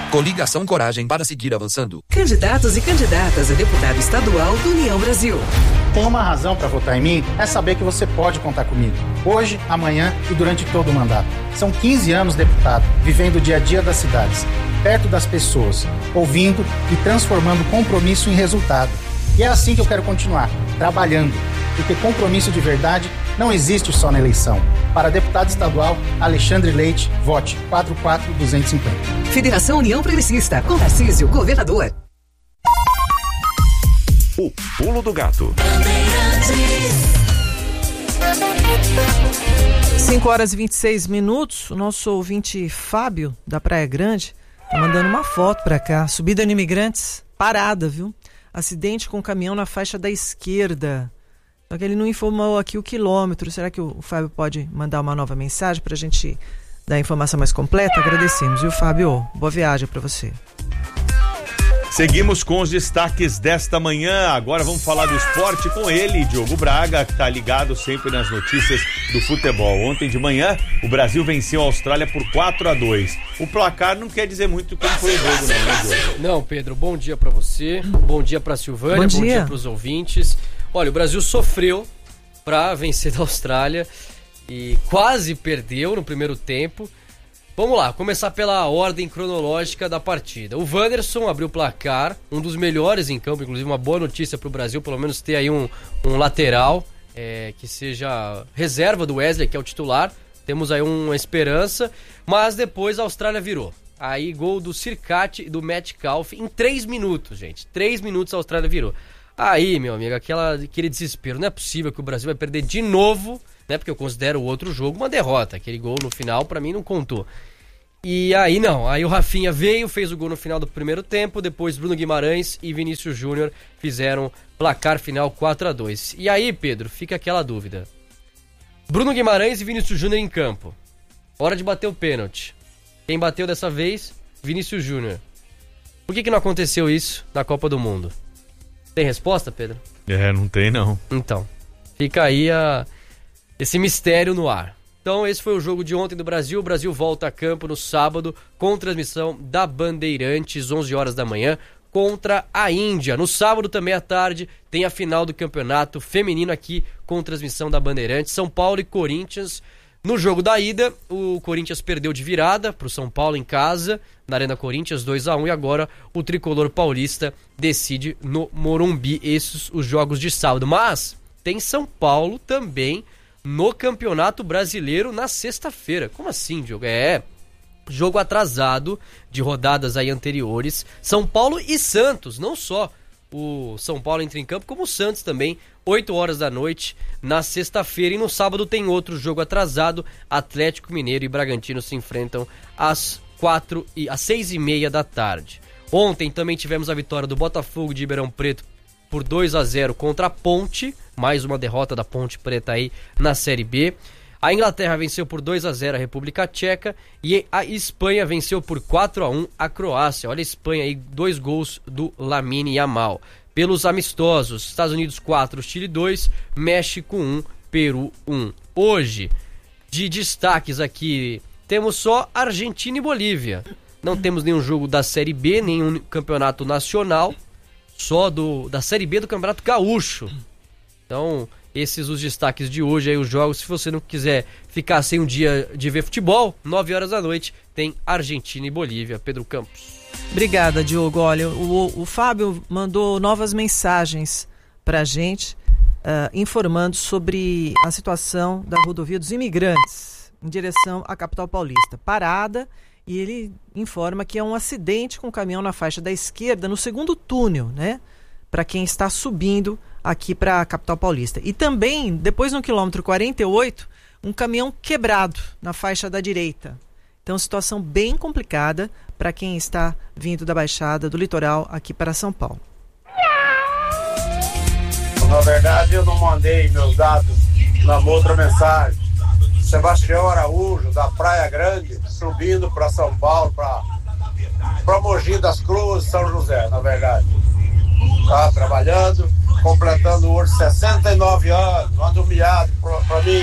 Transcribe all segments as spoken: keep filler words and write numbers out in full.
Coligação Coragem para seguir avançando. Candidatos e candidatas a deputado estadual do União Brasil. Tem uma razão para votar em mim, é saber que você pode contar comigo. Hoje, amanhã e durante todo o mandato. São quinze anos deputado, vivendo o dia a dia das cidades, perto das pessoas, ouvindo e transformando compromisso em resultado. E é assim que eu quero continuar, trabalhando. Porque compromisso de verdade não existe só na eleição. Para deputado estadual, Alexandre Leite, vote quatro quatro dois cinco zero. Federação União Progressista, com Tarcísio, governador. O Pulo do Gato. cinco horas e vinte e seis minutos. O nosso ouvinte Fábio, da Praia Grande, tá mandando uma foto pra cá. Subida no Imigrantes, parada, viu? Acidente com caminhão na faixa da esquerda. Só que ele não informou aqui o quilômetro. Será que o Fábio pode mandar uma nova mensagem pra gente dar a informação mais completa? Agradecemos. E o Fábio, boa viagem pra você. Seguimos com os destaques desta manhã. Agora vamos falar do esporte com ele, Diogo Braga, que tá ligado sempre nas notícias do futebol. Ontem de manhã, o Brasil venceu a Austrália por quatro a dois. O placar não quer dizer muito como foi o jogo, não, né, Diogo? Não, Pedro, bom dia pra você, bom dia pra Silvânia, bom dia, bom dia pros ouvintes. Olha, o Brasil sofreu pra vencer da Austrália e quase perdeu no primeiro tempo. Vamos lá, começar pela ordem cronológica da partida. O Wanderson abriu o placar, um dos melhores em campo, inclusive uma boa notícia para o Brasil, pelo menos ter aí um, um lateral é, que seja reserva do Wesley, que é o titular. Temos aí uma esperança, mas depois a Austrália virou. Aí gol do Circati e do Metcalf em três minutos, gente. Três minutos a Austrália virou. Aí, meu amigo, aquela, aquele desespero. Não é possível que o Brasil vai perder de novo, né? Porque eu considero o outro jogo uma derrota. Aquele gol no final, pra mim, não contou. E aí não, aí o Rafinha veio, fez o gol no final do primeiro tempo, depois Bruno Guimarães e Vinícius Júnior fizeram placar final quatro a dois. E aí, Pedro, fica aquela dúvida. Bruno Guimarães e Vinícius Júnior em campo. Hora de bater o pênalti. Quem bateu dessa vez? Vinícius Júnior. Por que que não aconteceu isso na Copa do Mundo? Tem resposta, Pedro? É, não tem não. Então, fica aí a... esse mistério no ar. Então esse foi o jogo de ontem do Brasil. O Brasil volta a campo no sábado com transmissão da Bandeirantes, onze horas da manhã, contra a Índia. No sábado também à tarde tem a final do campeonato feminino aqui com transmissão da Bandeirantes. São Paulo e Corinthians. No jogo da ida, o Corinthians perdeu de virada para o São Paulo em casa, na Arena Corinthians, dois a um, e agora o tricolor paulista decide no Morumbi. Esses os jogos de sábado. Mas tem São Paulo também no Campeonato Brasileiro na sexta-feira. Como assim, Diogo? É, jogo atrasado de rodadas aí anteriores. São Paulo e Santos, não só o São Paulo entra em campo, como o Santos também, oito horas da noite na sexta-feira. E no sábado tem outro jogo atrasado. Atlético Mineiro e Bragantino se enfrentam às quatro e às seis e meia da tarde. Ontem também tivemos a vitória do Botafogo de Ribeirão Preto por dois a zero contra a Ponte, mais uma derrota da Ponte Preta aí na Série B. A Inglaterra venceu por dois a zero a República Tcheca e a Espanha venceu por quatro a um a Croácia. Olha a Espanha aí, dois gols do Lamine Yamal. Pelos amistosos, Estados Unidos quatro, Chile dois, México um, Peru um. Hoje, de destaques aqui, temos só Argentina e Bolívia. Não temos nenhum jogo da Série B, nenhum campeonato nacional. Só do, da Série B do Campeonato Gaúcho. Então, esses os destaques de hoje, aí os jogos. Se você não quiser ficar sem um dia de ver futebol, nove horas da noite tem Argentina e Bolívia. Pedro Campos. Obrigada, Diogo. Olha, o, o Fábio mandou novas mensagens pra gente, uh, informando sobre a situação da rodovia dos imigrantes em direção à capital paulista. Parada. E ele informa que é um acidente com o caminhão na faixa da esquerda, no segundo túnel, né? Para quem está subindo aqui para a capital paulista. E também, depois no quilômetro quarenta e oito, um caminhão quebrado na faixa da direita. Então, situação bem complicada para quem está vindo da Baixada, do litoral, aqui para São Paulo. Na verdade, eu não mandei meus dados na outra mensagem. Sebastião Araújo, da Praia Grande, subindo para São Paulo, para Mogi das Cruzes, São José, na verdade. Tá trabalhando, completando hoje sessenta e nove anos, ando miado para mim.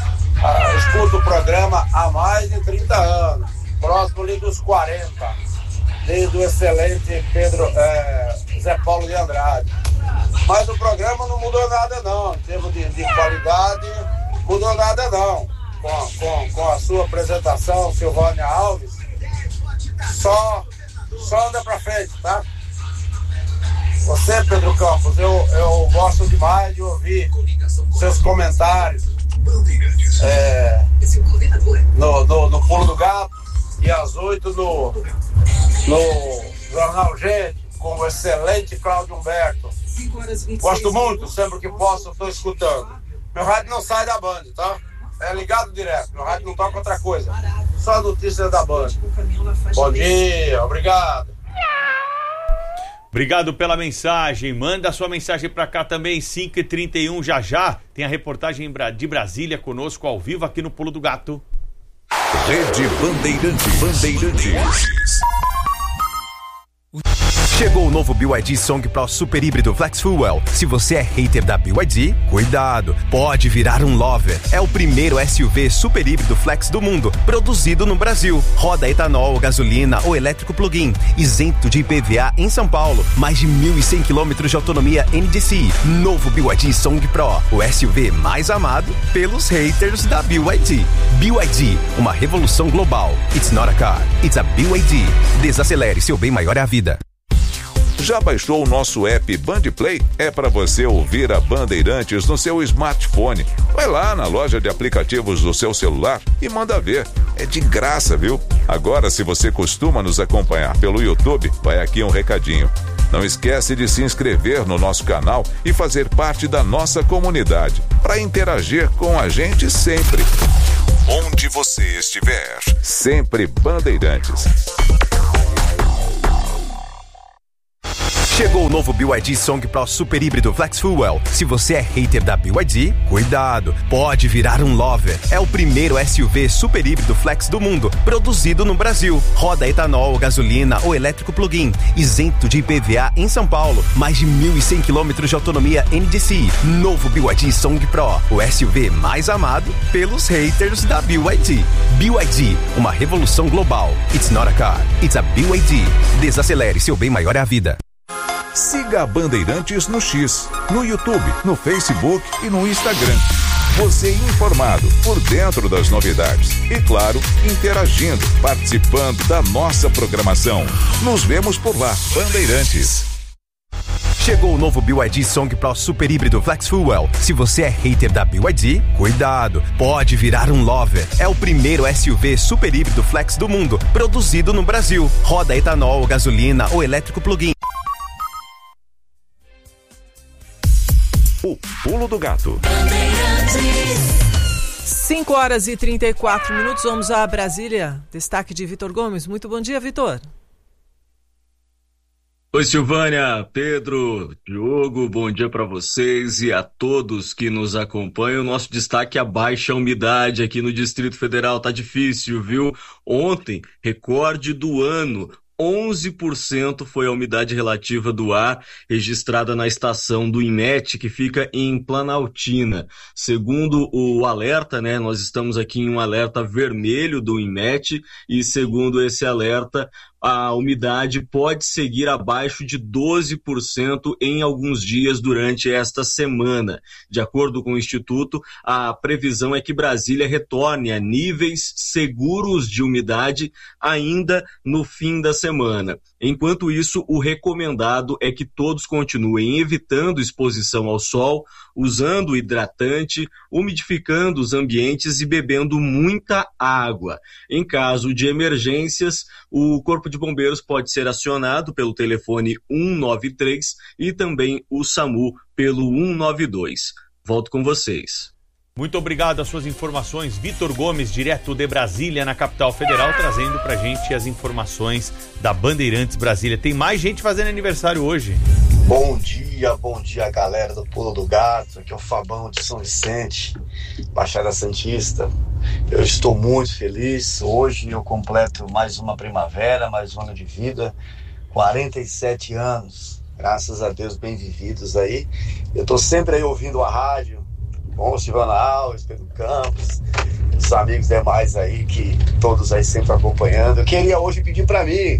Ah, escuto o programa há mais de trinta anos, próximo ali dos quarenta. nem do excelente Pedro é, Zé Paulo de Andrade. Mas o programa não mudou nada não, em termos de, de qualidade, mudou nada não. Com, com, com a sua apresentação, Silvânia Alves, só, só anda pra frente, tá? Você, Pedro Campos, eu, eu gosto demais de ouvir seus comentários é, no, no, no Pulo do Gato e às oito no, no Jornal Gente, com o excelente Cláudio Humberto. Gosto muito, sempre que posso, estou escutando. Meu rádio não sai da Band, tá? É ligado direto, meu rádio não toca outra coisa. Só notícias da Band. Bom dia, obrigado. Obrigado pela mensagem. Manda a sua mensagem para cá também, cinco e trinta e um, já já. Tem a reportagem de Brasília conosco ao vivo aqui no Pulo do Gato. Rede Bandeirantes. Bandeirantes. Chegou o novo B Y D Song Pro Super Híbrido Flex Fuel. Se você é hater da B Y D, cuidado, pode virar um lover. É o primeiro S U V super híbrido flex do mundo, produzido no Brasil. Roda etanol, gasolina ou elétrico plug-in, isento de I P V A em São Paulo. Mais de mil e cem quilômetros de autonomia N D C I. Novo B Y D Song Pro, o S U V mais amado pelos haters da B Y D. B Y D, uma revolução global. It's not a car, it's a B Y D. Desacelere, seu bem maior é a vida. Já baixou o nosso app Bandplay? É para você ouvir a Bandeirantes no seu smartphone. Vai lá na loja de aplicativos do seu celular e manda ver. É de graça, viu? Agora, se você costuma nos acompanhar pelo YouTube, vai aqui um recadinho. Não esquece de se inscrever no nosso canal e fazer parte da nossa comunidade, para interagir com a gente sempre. Onde você estiver, sempre Bandeirantes. Chegou o novo B Y D Song Pro Super Híbrido Flex Fuel. Se você é hater da B Y D, cuidado, pode virar um lover. É o primeiro S U V super híbrido flex do mundo, produzido no Brasil. Roda etanol, gasolina ou elétrico plug-in, isento de I P V A em São Paulo. Mais de mil e cem quilômetros de autonomia N D C I. Novo B Y D Song Pro, o S U V mais amado pelos haters da B Y D. B Y D, uma revolução global. It's not a car, it's a B Y D. Desacelere, seu bem maior é a vida. Siga a Bandeirantes no X, no YouTube, no Facebook e no Instagram. Você informado, por dentro das novidades. E claro, interagindo, participando da nossa programação. Nos vemos por lá, Bandeirantes. Chegou o novo B Y D Song Pro Super Híbrido Flex Fuel. Se você é hater da B Y D, cuidado, pode virar um lover. É o primeiro S U V super híbrido flex do mundo, produzido no Brasil. Roda etanol, gasolina ou elétrico plug-in. O Pulo do Gato. cinco horas e trinta e quatro minutos, vamos a Brasília. Destaque de Vitor Gomes. Muito bom dia, Vitor. Oi, Silvânia, Pedro, Diogo, bom dia para vocês e a todos que nos acompanham. Nosso destaque é a baixa umidade aqui no Distrito Federal. Tá difícil, viu? Ontem, recorde do ano. onze por cento foi a umidade relativa do ar registrada na estação do INMET, que fica em Planaltina. Segundo o alerta, né, nós estamos aqui em um alerta vermelho do INMET e segundo esse alerta, a umidade pode seguir abaixo de doze por cento em alguns dias durante esta semana. De acordo com o Instituto, a previsão é que Brasília retorne a níveis seguros de umidade ainda no fim da semana. Enquanto isso, o recomendado é que todos continuem evitando exposição ao sol, usando hidratante, umidificando os ambientes e bebendo muita água. Em caso de emergências, o Corpo de Bombeiros pode ser acionado pelo telefone um nove três e também o SAMU pelo um nove dois. Volto com vocês. Muito obrigado às suas informações, Vitor Gomes, direto de Brasília, na capital federal, trazendo pra gente as informações da Bandeirantes Brasília. Tem mais gente fazendo aniversário hoje. Bom dia, bom dia, galera do Pulo do Gato. Aqui é o Fabão de São Vicente, Baixada Santista. Eu estou muito feliz. Hoje eu completo mais uma primavera, mais um ano de vida. quarenta e sete anos, graças a Deus, bem vividos aí. Eu estou sempre aí ouvindo a rádio, com o Silvana Alves, Pedro Campos, os amigos demais aí, que todos aí sempre acompanhando. Eu queria hoje pedir para mim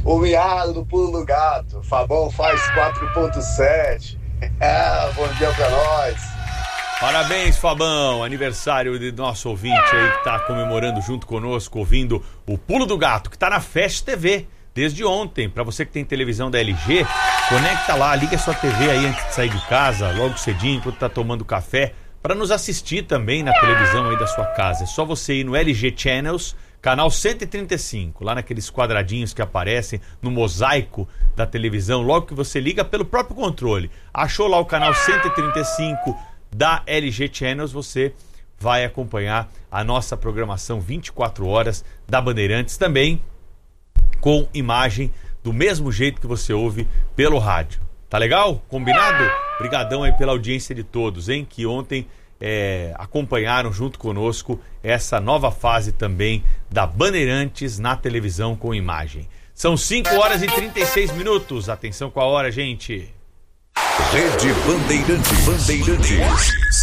o miado do pulo do gato. Fabão faz quatro ponto sete. É, bom dia pra nós. Parabéns, Fabão, aniversário de nosso ouvinte aí que tá comemorando junto conosco, ouvindo o Pulo do Gato, que tá na Fast T V desde ontem. Pra você que tem televisão da L G, conecta lá, liga a sua T V aí antes de sair de casa, logo cedinho, enquanto tá tomando café, para nos assistir também na televisão aí da sua casa. É só você ir no L G Channels, canal cento e trinta e cinco, lá naqueles quadradinhos que aparecem no mosaico da televisão, logo que você liga pelo próprio controle. Achou lá o canal cento e trinta e cinco da L G Channels, você vai acompanhar a nossa programação vinte e quatro horas da Bandeirantes, também com imagem do mesmo jeito que você ouve pelo rádio. Tá legal? Combinado? Obrigadão aí pela audiência de todos, hein? Que ontem é, acompanharam junto conosco essa nova fase também da Bandeirantes na televisão com imagem. São cinco horas e trinta e seis minutos. Atenção com a hora, gente. Rede Bandeirantes. Bandeirantes.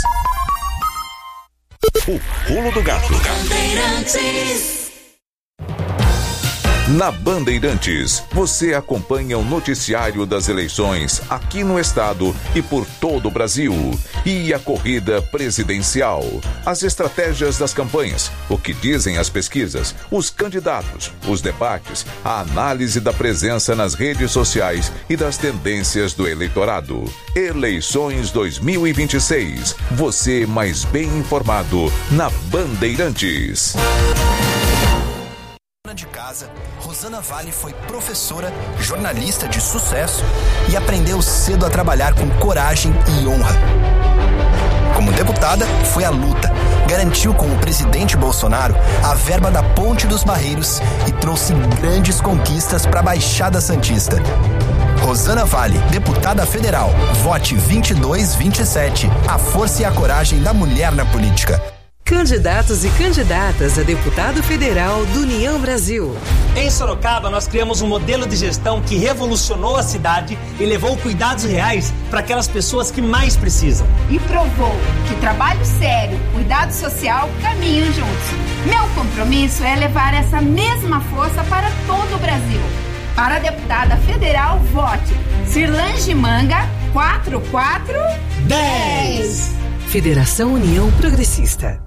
O Pulo do Gato. Bandeirantes. Na Bandeirantes, você acompanha o noticiário das eleições aqui no estado e por todo o Brasil. E a corrida presidencial, as estratégias das campanhas, o que dizem as pesquisas, os candidatos, os debates, a análise da presença nas redes sociais e das tendências do eleitorado. Eleições dois mil e vinte e seis. Você mais bem informado na Bandeirantes. De casa, Rosana Vale foi professora, jornalista de sucesso e aprendeu cedo a trabalhar com coragem e honra. Como deputada, foi à luta, garantiu com o presidente Bolsonaro a verba da Ponte dos Barreiros e trouxe grandes conquistas para a Baixada Santista. Rosana Vale, deputada federal, vote vinte e dois vinte e sete, a força e a coragem da mulher na política. Candidatos e candidatas a deputado federal do União Brasil. Em Sorocaba, nós criamos um modelo de gestão que revolucionou a cidade e levou cuidados reais para aquelas pessoas que mais precisam. E provou que trabalho sério, cuidado social caminham juntos. Meu compromisso é levar essa mesma força para todo o Brasil. Para a deputada federal, vote Cirlange Manga quatro quatro um zero. Federação União Progressista.